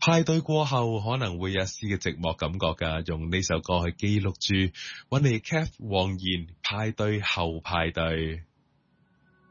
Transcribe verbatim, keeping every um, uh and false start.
派對過後可能會有一絲嘅寂寞感覺㗎，用呢首歌去記錄住搵你 Cath 黃妍派對後派對。